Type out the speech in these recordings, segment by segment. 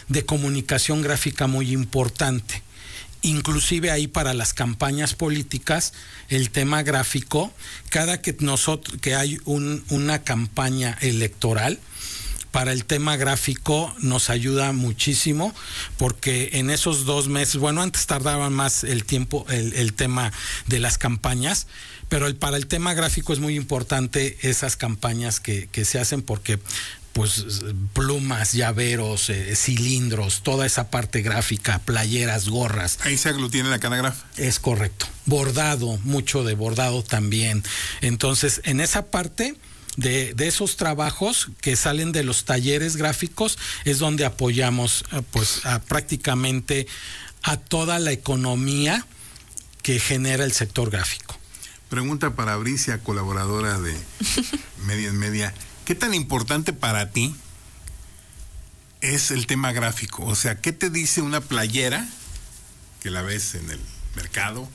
de comunicación gráfica muy importante. Inclusive ahí para las campañas políticas, el tema gráfico, cada que hay una campaña electoral, para el tema gráfico nos ayuda muchísimo, porque en esos 2 meses, bueno, antes tardaban más el tiempo, el tema de las campañas, pero para el tema gráfico es muy importante esas campañas que se hacen, porque pues plumas, llaveros, cilindros, toda esa parte gráfica, playeras, gorras. Ahí se aglutina la Canagraf. Es correcto. Bordado, mucho de bordado también. Entonces, en esa parte de esos trabajos que salen de los talleres gráficos es donde apoyamos pues prácticamente a toda la economía que genera el sector gráfico. Pregunta para Bricia, colaboradora de Media en Media. ¿Qué tan importante para ti es el tema gráfico? O sea, ¿qué te dice una playera que la ves en el mercado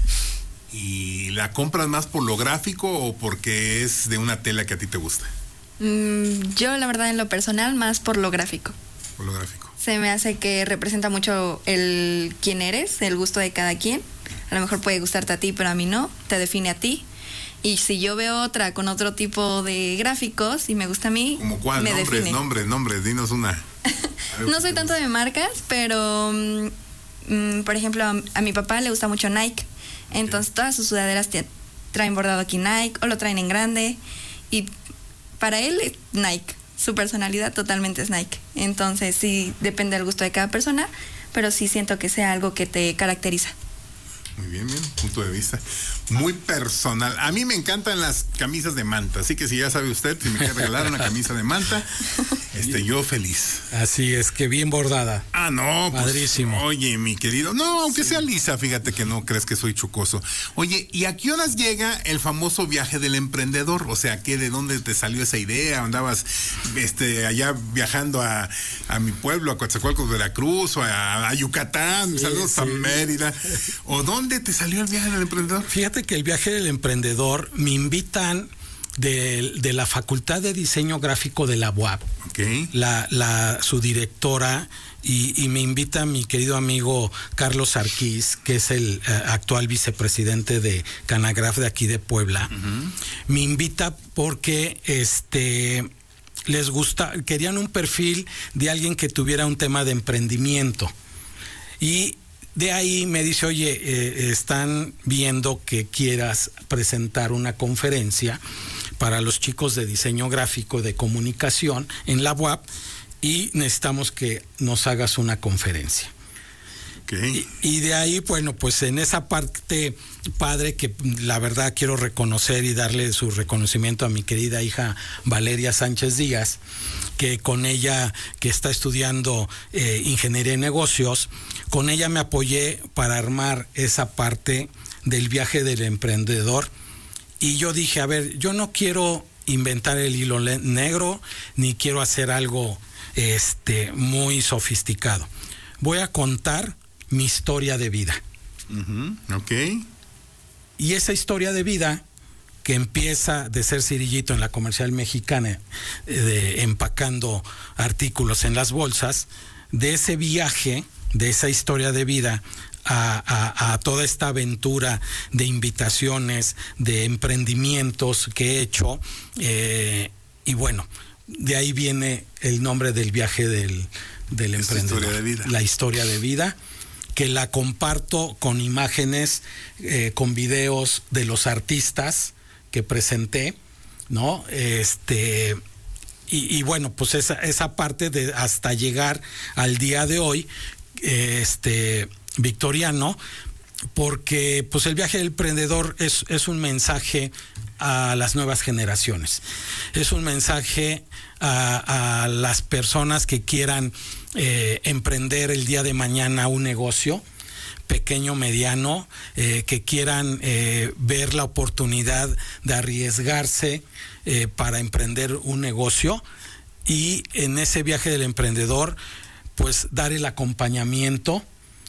y la compras más por lo gráfico o porque es de una tela que a ti te gusta? Yo, la verdad, en lo personal, más por lo gráfico. Por lo gráfico. Se me hace que representa mucho el quién eres, el gusto de cada quien. A lo mejor puede gustarte a ti, pero a mí no. Te define a ti. Y si yo veo otra con otro tipo de gráficos y me gusta a mí, ¿Cómo cuál? me define. Nombres, dinos una. No soy tanto de marcas, pero por ejemplo, a mi papá le gusta mucho Nike. Entonces todas sus sudaderas traen bordado aquí Nike o lo traen en grande. Y para él, Nike. Su personalidad totalmente es Nike. Entonces sí, depende del gusto de cada persona, pero sí siento que sea algo que te caracteriza. Muy bien, punto de vista muy personal. A mí me encantan las camisas de manta, así que si ya sabe usted, si me quiere regalar una camisa de manta, yo feliz. Así es, que bien bordada. Ah, no, pues, padrísimo. Oye, mi querido, no, aunque sea lisa, fíjate que no crees que soy chocoso. Oye, ¿y a qué horas llega el famoso viaje del emprendedor? O sea, ¿de dónde te salió esa idea? ¿Andabas allá viajando a mi pueblo, a Coatzacoalcos, Veracruz, o a Yucatán? Saludos a Mérida. ¿O dónde te salió el viaje del emprendedor? Fíjate que el viaje del emprendedor me invitan de la Facultad de Diseño Gráfico de la UAP. Okay. Su directora, y me invita mi querido amigo Carlos Arquís, que es el actual vicepresidente de Canagraf de aquí de Puebla. Uh-huh. Me invita porque les gusta, querían un perfil de alguien que tuviera un tema de emprendimiento. Y de ahí me dice, oye, están viendo que quieras presentar una conferencia para los chicos de diseño gráfico de comunicación en la UAP y necesitamos que nos hagas una conferencia. Okay. Y de ahí, bueno, pues en esa parte padre que la verdad quiero reconocer y darle su reconocimiento a mi querida hija Valeria Sánchez Díaz, que con ella, que está estudiando ingeniería de negocios, con ella me apoyé para armar esa parte del viaje del emprendedor. Y yo dije, a ver, yo no quiero inventar el hilo negro, ni quiero hacer algo muy sofisticado. Voy a contar mi historia de vida. Uh-huh. Ok. Y esa historia de vida, que empieza de ser cirillito en la Comercial Mexicana, empacando artículos en las bolsas, de ese viaje, de esa historia de vida, a toda esta aventura de invitaciones, de emprendimientos que he hecho, y bueno, de ahí viene el nombre del viaje del emprendedor. Historia de vida. La historia de vida, que la comparto con imágenes, con videos de los artistas que presenté, ¿no? Y bueno, pues esa parte de hasta llegar al día de hoy, victoriano, porque pues el viaje del emprendedor es un mensaje a las nuevas generaciones, es un mensaje a las personas que quieran emprender el día de mañana un negocio pequeño, mediano, que quieran ver la oportunidad de arriesgarse para emprender un negocio, y en ese viaje del emprendedor pues dar el acompañamiento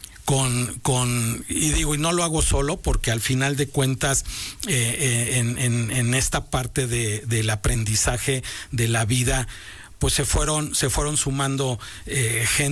y digo, y no lo hago solo, porque al final de cuentas en esta parte del aprendizaje de la vida pues se fueron sumando gente